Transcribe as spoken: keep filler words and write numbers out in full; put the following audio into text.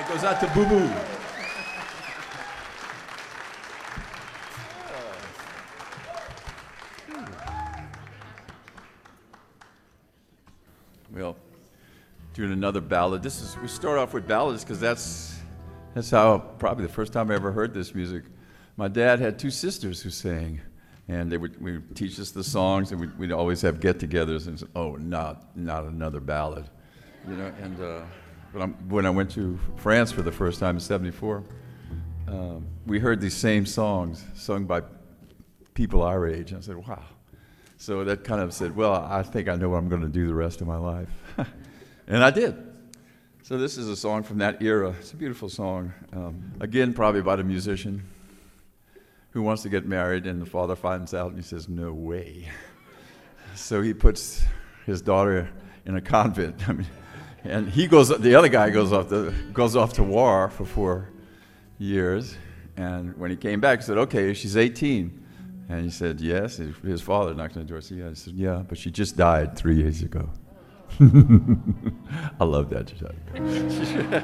That goes out to Boo Boo. Well, doing another ballad. This is we start off with ballads because that's that's how probably the first time I ever heard this music. My dad had two sisters who sang, and they would, we would teach us the songs, and we'd, we'd always have get-togethers. And say, oh, not not another ballad, you know. And uh, but I'm, when I went to France for the first time in seventy-four, um, we heard these same songs sung by people our age. And I said, wow. So that kind of said, well, I think I know what I'm going to do the rest of my life. And I did. So this is a song from that era. It's a beautiful song. Um, again, probably about a musician who wants to get married, and the father finds out, and he says, no way. So he puts his daughter in a convent. I mean, and he goes, the other guy goes off to, goes off to war for four years. And when he came back, he said, okay, she's eighteen. And he said, yes. His, his father knocked on the door. Said, yeah. He said, yeah, but she just died three years ago. I love that.